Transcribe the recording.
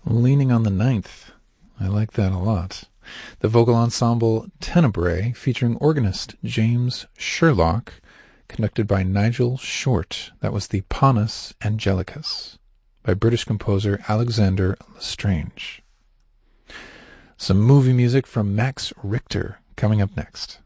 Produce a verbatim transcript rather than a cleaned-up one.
Leaning on the Ninth. I like that a lot. The vocal ensemble Tenebrae, featuring organist James Sherlock, conducted by Nigel Short. That was the Panis Angelicus, by British composer Alexander Lestrange. Some movie music from Max Richter coming up next.